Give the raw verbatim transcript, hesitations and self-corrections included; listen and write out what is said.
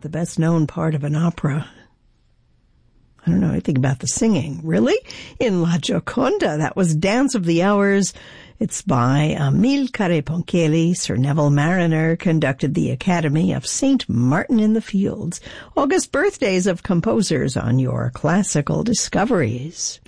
the best known part of an opera. I don't know anything about the singing. Really? In La Gioconda, that was Dance of the Hours. It's by Amilcare Ponchielli. Sir Neville Marriner conducted the Academy of Saint Martin in the Fields. August birthdays of composers on your classical discoveries.